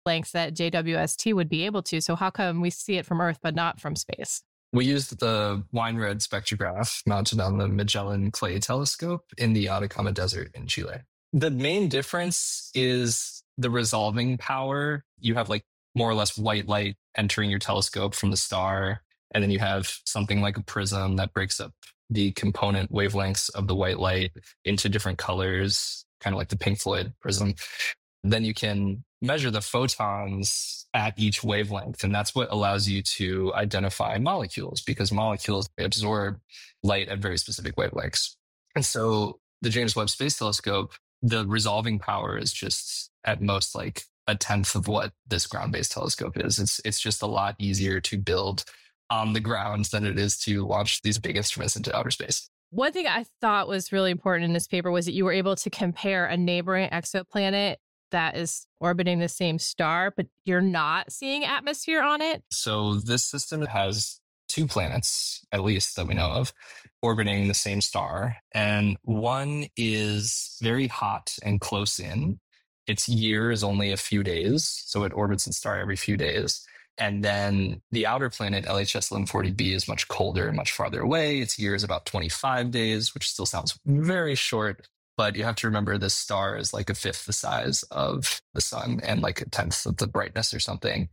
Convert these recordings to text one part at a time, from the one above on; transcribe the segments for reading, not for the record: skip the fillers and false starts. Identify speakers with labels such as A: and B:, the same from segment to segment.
A: wavelengths that JWST would be able to. So how come we see it from Earth, but not from space?
B: We used the wine red spectrograph mounted on the Magellan Clay Telescope in the Atacama Desert in Chile. The main difference is the resolving power. You have like more or less white light entering your telescope from the star. And then you have something like a prism that breaks up the component wavelengths of the white light into different colors, kind of like the Pink Floyd prism. Then you can measure the photons at each wavelength. And that's what allows you to identify molecules, because molecules absorb light at very specific wavelengths. And so the James Webb Space Telescope, the resolving power is just at most like a tenth of what this ground-based telescope is. It's just a lot easier to build on the ground than it is to launch these big instruments into outer space.
A: One thing I thought was really important in this paper was that you were able to compare a neighboring exoplanet that is orbiting the same star, but you're not seeing atmosphere on it.
B: So this system has 2 planets, at least that we know of, orbiting the same star. And one is very hot and close in. Its year is only a few days, so it orbits its star every few days. And then the outer planet, LHS 1140b, is much colder and much farther away. Its year is about 25 days, which still sounds very short. But you have to remember this star is like a fifth the size of the sun and like a tenth of the brightness or something.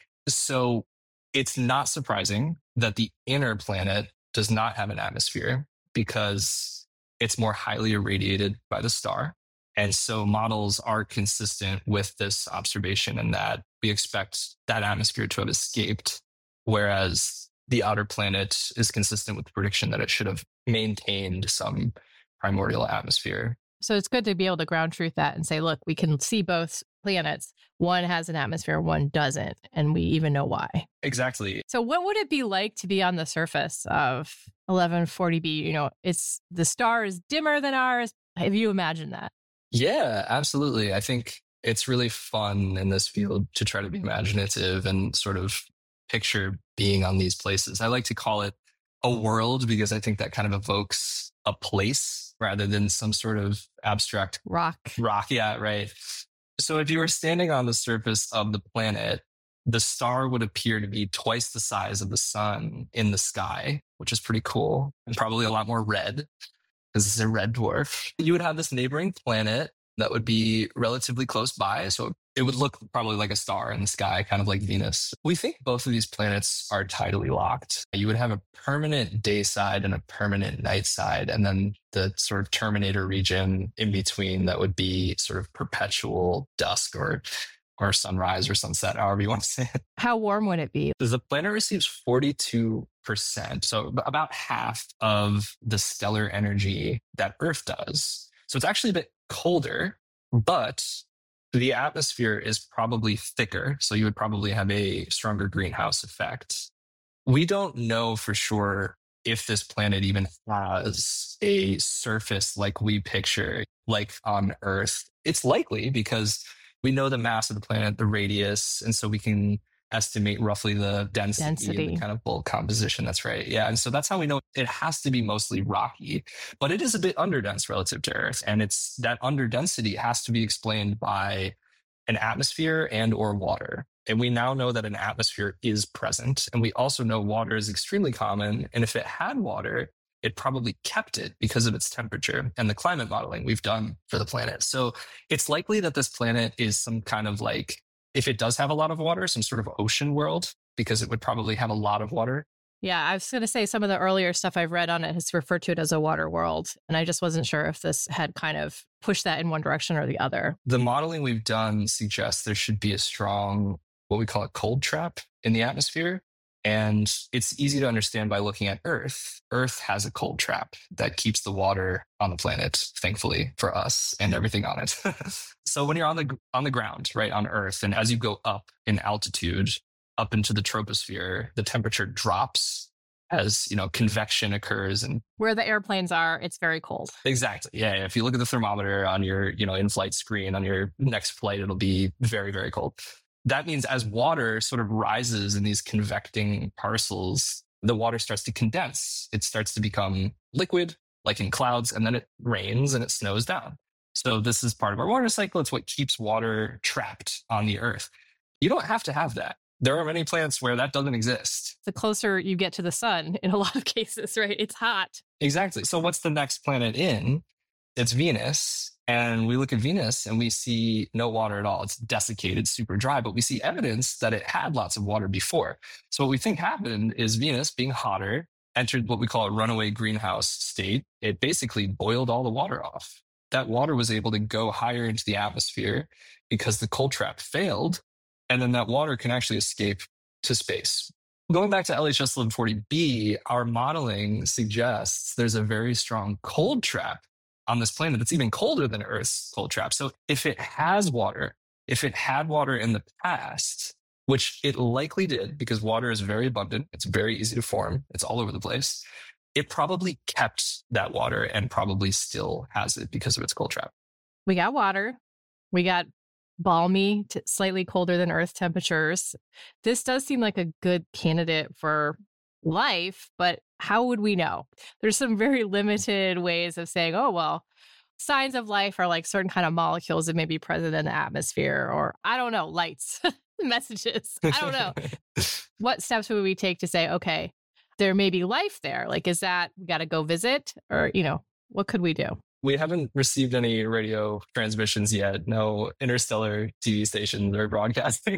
B: So it's not surprising that the inner planet does not have an atmosphere because it's more highly irradiated by the star. And so models are consistent with this observation in that we expect that atmosphere to have escaped, whereas the outer planet is consistent with the prediction that it should have maintained some primordial atmosphere.
A: So it's good to be able to ground truth that and say, look, we can see both planets. One has an atmosphere, one doesn't. And we even know why.
B: Exactly.
A: So what would it be like to be on the surface of 1140b? You know, the star is dimmer than ours. Have you imagined that?
B: Yeah, absolutely. I think it's really fun in this field to try to be imaginative and sort of picture being on these places. I like to call it a world because I think that kind of evokes a place rather than some sort of abstract
A: rock.
B: Yeah, right. So if you were standing on the surface of the planet, the star would appear to be twice the size of the sun in the sky, which is pretty cool and probably a lot more red because it's a red dwarf. You would have this neighboring planet that would be relatively close by. So it would look probably like a star in the sky, kind of like Venus. We think both of these planets are tidally locked. You would have a permanent day side and a permanent night side, and then the sort of terminator region in between that would be sort of perpetual dusk or sunrise or sunset, however you want to say it.
A: How warm would it be?
B: The planet receives 42%, so about half of the stellar energy that Earth does. So it's actually a bit colder, but the atmosphere is probably thicker. So you would probably have a stronger greenhouse effect. We don't know for sure if this planet even has a surface like we picture, like on Earth. It's likely because we know the mass of the planet, the radius, and so we can estimate roughly the density. And the kind of bulk composition. That's right. Yeah. And so that's how we know it has to be mostly rocky, but it is a bit underdense relative to Earth. And it's that underdensity has to be explained by an atmosphere and or water. And we now know that an atmosphere is present. And we also know water is extremely common. And if it had water, it probably kept it because of its temperature and the climate modeling we've done for the planet. So it's likely that this planet is some kind of like, if it does have a lot of water, some sort of ocean world, because it would probably have a lot of water.
A: Yeah, I was going to say some of the earlier stuff I've read on it has referred to it as a water world. And I just wasn't sure if this had kind of pushed that in one direction or the other.
B: The modeling we've done suggests there should be a strong, what we call a cold trap in the atmosphere. And it's easy to understand by looking at Earth. Earth has a cold trap that keeps the water on the planet, thankfully for us and everything on it. So when you're on the ground, right, on Earth, and as you go up in altitude, up into the troposphere, the temperature drops as, convection occurs. And
A: where the airplanes are, it's very cold.
B: Exactly. Yeah. If you look at the thermometer on your, in-flight screen on your next flight, it'll be very, very cold. That means as water sort of rises in these convecting parcels, the water starts to condense. It starts to become liquid, like in clouds, and then it rains and it snows down. So this is part of our water cycle. It's what keeps water trapped on the Earth. You don't have to have that. There are many planets where that doesn't exist.
A: The closer you get to the sun in a lot of cases, right? It's hot.
B: Exactly. So what's the next planet in? It's Venus. And we look at Venus and we see no water at all. It's desiccated, super dry, but we see evidence that it had lots of water before. So what we think happened is Venus, being hotter, entered what we call a runaway greenhouse state. It basically boiled all the water off. That water was able to go higher into the atmosphere because the cold trap failed. And then that water can actually escape to space. Going back to LHS 1140b, our modeling suggests there's a very strong cold trap on this planet that's even colder than Earth's cold trap. So if it has water, if it had water in the past, which it likely did because water is very abundant, it's very easy to form, it's all over the place, it probably kept that water and probably still has it because of its cold trap.
A: We got water. We got balmy, slightly colder than Earth temperatures. This does seem like a good candidate for life, but how would we know? There's some very limited ways of saying, oh, well, signs of life are like certain kind of molecules that may be present in the atmosphere, or I don't know, lights, messages. I don't know. What steps would we take to say, okay, there may be life there? Like, is that we got to go visit, or, what could we do?
B: We haven't received any radio transmissions yet, no interstellar TV stations or broadcasting.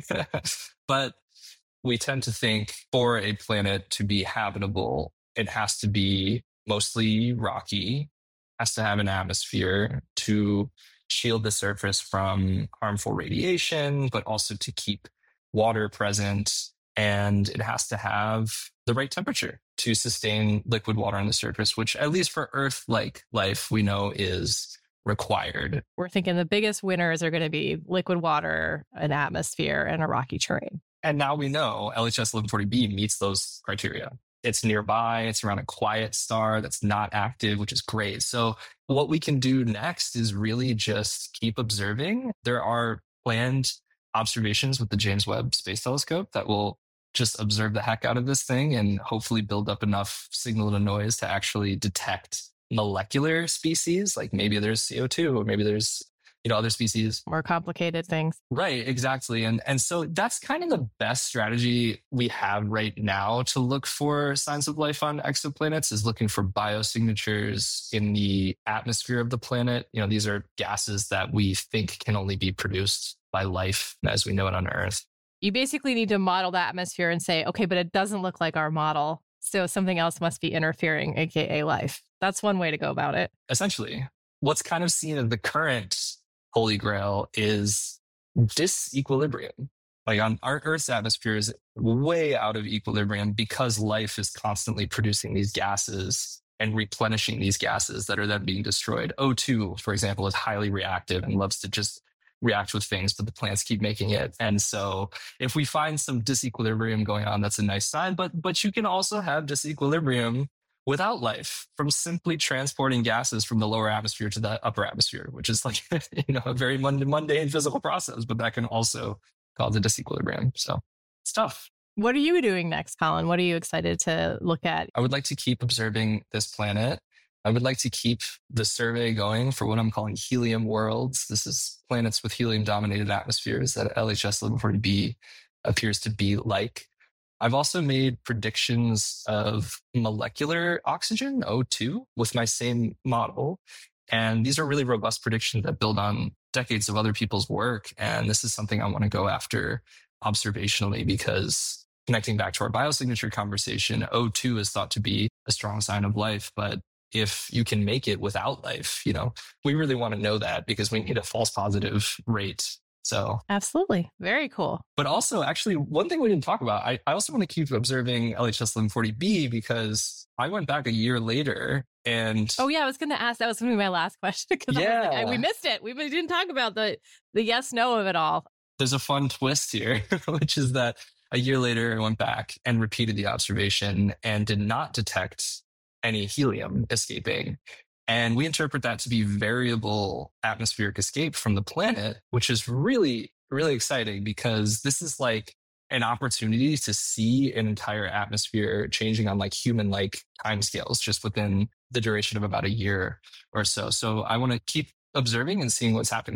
B: But we tend to think for a planet to be habitable, it has to be mostly rocky, has to have an atmosphere to shield the surface from harmful radiation, but also to keep water present. And it has to have the right temperature to sustain liquid water on the surface, which at least for Earth-like life, we know is required.
A: We're thinking the biggest winners are going to be liquid water, an atmosphere, and a rocky terrain.
B: And now we know LHS 1140b meets those criteria. It's nearby. It's around a quiet star that's not active, which is great. So what we can do next is really just keep observing. There are planned observations with the James Webb Space Telescope that will just observe the heck out of this thing and hopefully build up enough signal to noise to actually detect molecular species. Like maybe there's CO2 or maybe there's other species.
A: More complicated things.
B: Right, exactly. And so that's kind of the best strategy we have right now to look for signs of life on exoplanets, is looking for biosignatures in the atmosphere of the planet. These are gases that we think can only be produced by life as we know it on Earth.
A: You basically need to model the atmosphere and say, okay, but it doesn't look like our model, so something else must be interfering, aka life. That's one way to go about it.
B: Essentially, what's kind of seen as the current holy grail is disequilibrium. Like on our Earth's atmosphere is way out of equilibrium because life is constantly producing these gases and replenishing these gases that are then being destroyed. O2, for example, is highly reactive and loves to just react with things, but the plants keep making it. And so if we find some disequilibrium going on, that's a nice sign. But you can also have disequilibrium without life from simply transporting gases from the lower atmosphere to the upper atmosphere, which is like, a very mundane physical process, but that can also cause a disequilibrium. So it's tough.
A: What are you doing next, Colin? What are you excited to look at?
B: I would like to keep observing this planet. I would like to keep the survey going for what I'm calling helium worlds. This is planets with helium-dominated atmospheres that LHS 1140b appears to be like. I've also made predictions of molecular oxygen, O2, with my same model. And these are really robust predictions that build on decades of other people's work. And this is something I want to go after observationally because connecting back to our biosignature conversation, O2 is thought to be a strong sign of life. But if you can make it without life, we really want to know that because we need a false positive rate. So
A: absolutely. Very cool.
B: But also, actually, one thing we didn't talk about, I also want to keep observing LHS 1140b because I went back a year later and...
A: Oh, yeah. I was going to ask. That was going to be my last question.
B: Yeah.
A: We missed it. We didn't talk about the yes, no of it all.
B: There's a fun twist here, which is that a year later, I went back and repeated the observation and did not detect any helium escaping. And we interpret that to be variable atmospheric escape from the planet, which is really, really exciting because this is like an opportunity to see an entire atmosphere changing on like human-like timescales just within the duration of about a year or so. So I want to keep observing and seeing what's happening there.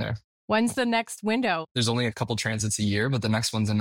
A: When's the next window?
B: There's only a couple transits a year, but the next one's in